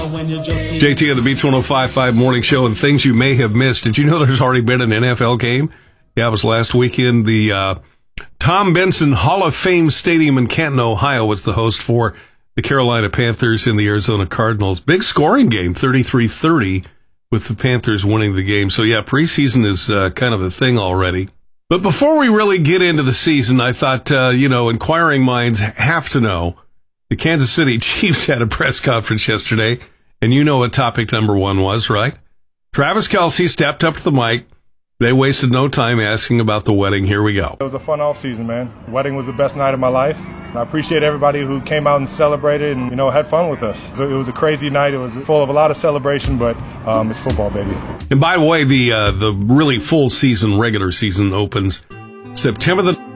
JT on the Beach 105.5 Morning Show and things you may have missed. Did you know there's already been an NFL game? Yeah, it was last weekend. The Tom Benson Hall of Fame Stadium in Canton, Ohio was the host for the Carolina Panthers and the Arizona Cardinals. Big scoring game, 33-30, with the Panthers winning the game. So, yeah, preseason is kind of a thing already. But before we really get into the season, I thought, inquiring minds have to know. The Kansas City Chiefs had a press conference yesterday, and you know what topic number one was, right? Travis Kelce stepped up to the mic. They wasted no time asking about the wedding. Here we go. It was a fun off-season, man. The wedding was the best night of my life. I appreciate everybody who came out and celebrated and, had fun with us. So it was a crazy night. It was full of a lot of celebration, but it's football, baby. And by the way, the really full season, regular season opens September the